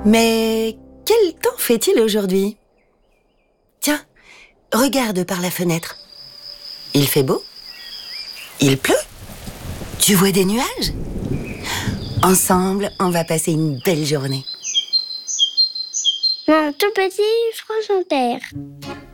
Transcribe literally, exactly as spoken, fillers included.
Mais quel temps fait-il aujourd'hui? Tiens, regarde par la fenêtre. Il fait beau? Il pleut? Tu vois des nuages? Ensemble, on va passer une belle journée. Mon tout petit frangin-père.